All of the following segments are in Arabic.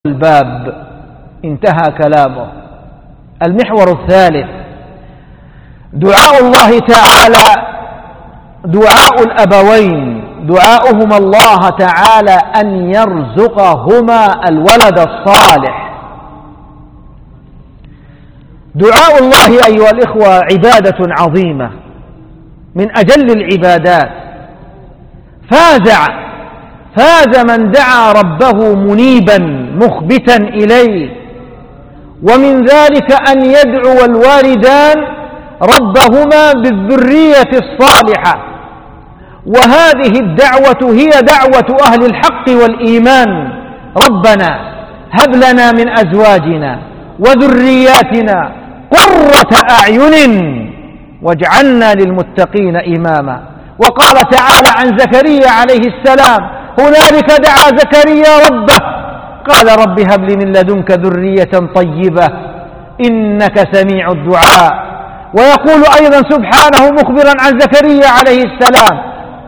الباب. انتهى كلامه. المحور الثالث دعاء الله تعالى، دعاء الأبوين، دعاؤهما الله تعالى أن يرزقهما الولد الصالح. دعاء الله أيها الإخوة عبادة عظيمة من أجل العبادات. فاز من دعا ربه منيبا مخبتا إليه، ومن ذلك أن يدعو الوالدان ربهما بالذرية الصالحة. وهذه الدعوة هي دعوة أهل الحق والإيمان: ربنا هب لنا من أزواجنا وذرياتنا قرة أعين واجعلنا للمتقين إماما. وقال تعالى عن زكريا عليه السلام: هنالك دعا زكريا ربه قال رب هب لي من لدنك ذرية طيبة إنك سميع الدعاء. ويقول أيضا سبحانه مخبرا عن زكريا عليه السلام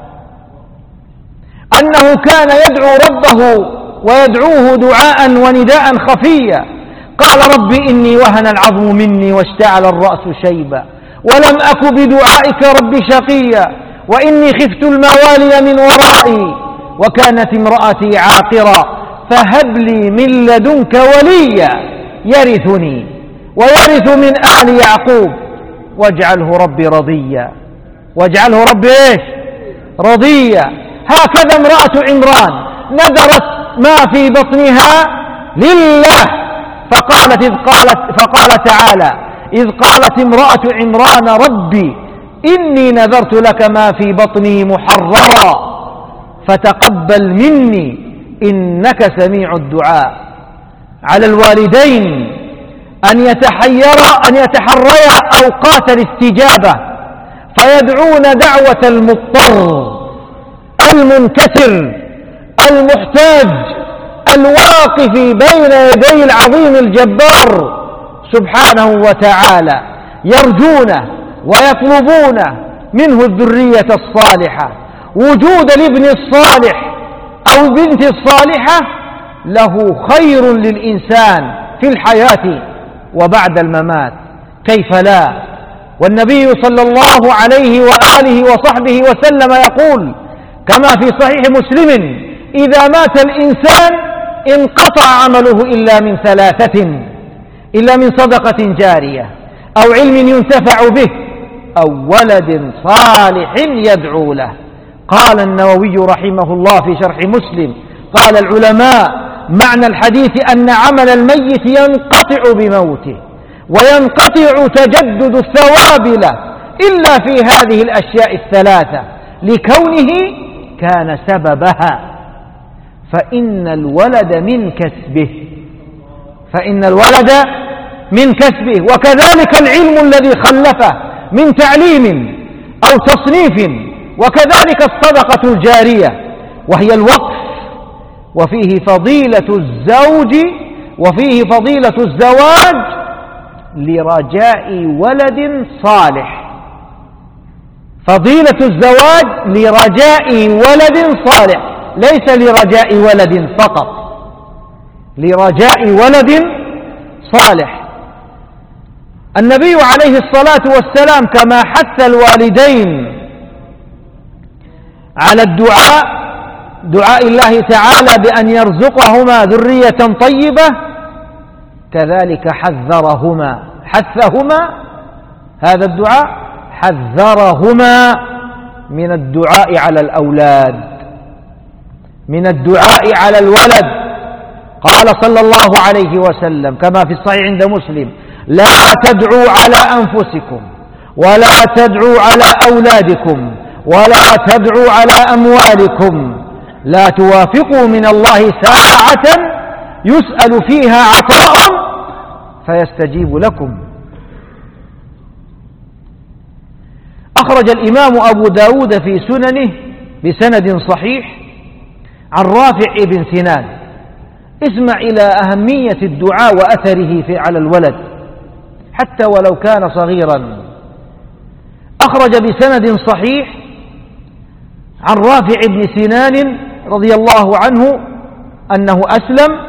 أنه كان يدعو ربه ويدعوه دعاء ونداء خفيا. قال رب إني وهن العظم مني واشتعل الرأس شيبا ولم أك بدعائك رب شقيا وإني خفت الموالي من ورائي وكانت امرأتي عاقرا فهب لي من لدنك وليا يرثني ويرث من آل يعقوب واجعله ربي رضيا. واجعله ربي إيش؟ رضيا. هكذا امرأة عمران نذرت ما في بطنها لله، فقال تعالى: إذ قالت امرأة عمران ربي إني نذرت لك ما في بطني محررا فتقبل مني إنك سميع الدعاء. على الوالدين أن يتحريا أوقات الاستجابة فيدعون دعوة المضطر المنكسر المحتاج الواقف بين يدي العظيم الجبار سبحانه وتعالى، يرجونه ويطلبون منه الذرية الصالحة. وجود الابن الصالح أو البنت الصالحة له خير للإنسان في الحياة وبعد الممات، كيف لا؟ والنبي صلى الله عليه وآله وصحبه وسلم يقول كما في صحيح مسلم: إذا مات الإنسان انقطع عمله إلا من ثلاثة: إلا من صدقة جارية أو علم ينتفع به أو ولد صالح يدعو له. قال النووي رحمه الله في شرح مسلم: قال العلماء معنى الحديث أن عمل الميت ينقطع بموته وينقطع تجدد الثواب له إلا في هذه الأشياء الثلاثة لكونه كان سببها. فإن الولد من كسبه وكذلك العلم الذي خلفه من تعليم أو تصنيف، وكذلك الصدقة الجارية وهي الوقف. وفيه فضيلة الزوج وفيه فضيلة الزواج لرجاء ولد صالح. فضيلة الزواج لرجاء ولد صالح، ليس لرجاء ولد فقط، لرجاء ولد صالح. النبي عليه الصلاة والسلام كما حث الوالدين على دعاء الله تعالى بأن يرزقهما ذرية طيبة، كذلك حذرهما هذا الدعاء، حذرهما من الدعاء على الأولاد، من الدعاء على الولد. قال صلى الله عليه وسلم كما في الصحيح عند مسلم: لا تدعوا على أنفسكم ولا تدعوا على أولادكم ولا تدعوا على أموالكم، لا توافقوا من الله ساعة يسأل فيها عطاء فيستجيب لكم. أخرج الإمام أبو داود في سننه بسند صحيح عن رافع بن سنان. اسمع إلى أهمية الدعاء وأثره على الولد حتى ولو كان صغيرا. أخرج بسند صحيح عن رافع بن سنان رضي الله عنه أنه أسلم